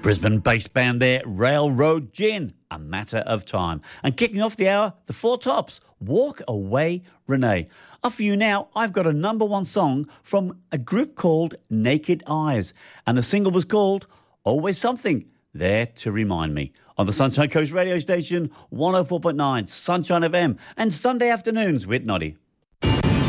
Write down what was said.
Brisbane-based band there, Railroad Gin, A Matter of Time. And kicking off the hour, the Four Tops, Walk Away Renee. Up for you now, I've got a number one song from a group called Naked Eyes. And the single was called Always Something There to Remind Me. On the Sunshine Coast radio station, 104.9 Sunshine FM and Sunday afternoons with Noddy.